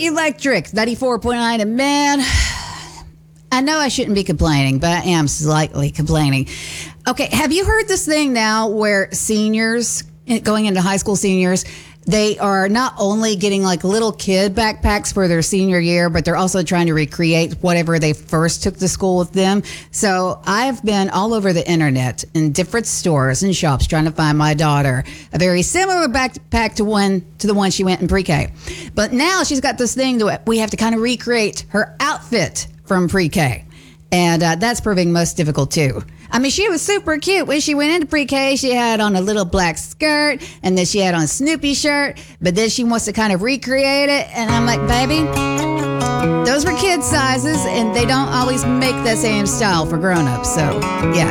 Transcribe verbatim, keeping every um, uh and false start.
Electric ninety-four point nine. And man, I know I shouldn't be complaining, but I am slightly complaining. Okay, have you heard this thing now where seniors, going into high school seniors, they are not only getting like little kid backpacks for their senior year, but they're also trying to recreate whatever they first took to school with them. So I've been all over the internet in different stores and shops trying to find my daughter a very similar backpack to one to the one she went in pre-K. But now she's got this thing that we have to kind of recreate her outfit from pre-K. And uh, that's proving most difficult too. I mean, she was super cute. When she went into pre-K, she had on a little black skirt, and then she had on a Snoopy shirt, but then she wants to kind of recreate it. And I'm like, baby, those were kid sizes, and they don't always make that same style for grown-ups. So, yeah.